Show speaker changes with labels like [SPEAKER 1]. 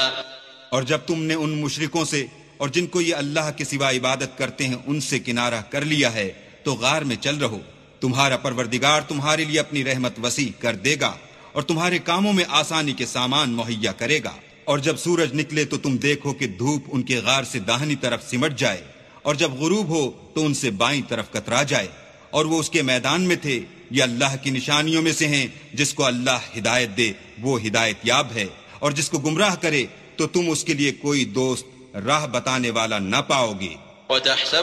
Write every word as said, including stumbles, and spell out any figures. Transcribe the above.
[SPEAKER 1] और जब तुमने उन मुशरिकों से और जिनको ये अल्लाह के सिवा इबादत करते हैं उनसे किनारा कर लिया है तो गार में चल रहो, तुम्हारा परवरदिगार तुम्हारे लिए अपनी रहमत वसी कर देगा और तुम्हारे कामों में आसानी के सामान मुहैया करेगा। और जब सूरज निकले तो तुम देखो कि धूप उनके गार से दाहिनी तरफ सिमट जाए और जब गुरूब हो तो उनसे बाईं तरफ कतरा जाए और वो उसके मैदान में थे। ये अल्लाह की निशानियों में से हैं, जिसको अल्लाह हिदायत दे वो हिदायत याब है और जिसको गुमराह करे तो तुम उसके लिए कोई दोस्त राह बताने वाला न पाओगे।